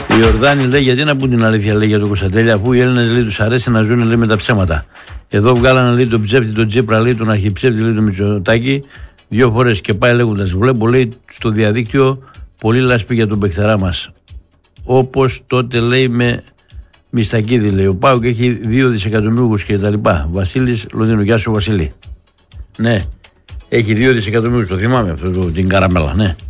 Η Ιορδάνη λέει: γιατί να πούν την αλήθεια, λέει, για τον Κωνσταντέλια, αφού οι Έλληνες, λέει, τους αρέσει να ζουν, λέει, με τα ψέματα. Εδώ βγάλανε, λέει, τον ψεύτη, τον Τσίπρα, λέει, τον αρχιψεύτη, λέει, τον Μητσοτάκη, 2 φορές και πάει λέγοντας. Βλέπω, λέει, στο διαδίκτυο πολύ λάσπη για τον παιχτερά μας. Όπως τότε, λέει, με Μιστακίδη, λέει. Ο ΠΑΟΚ έχει 2 δισεκατομμύριους και τα λοιπά. Βασίλης Λονδίνου. Γεια σου, Βασίλη. Ναι, έχει 2 δισεκατομμύριους, το θυμάμαι αυτό, την καραμέλα, ναι.